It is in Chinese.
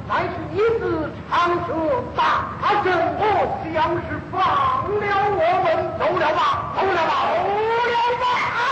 乃是一字长蛇大圣，我将是法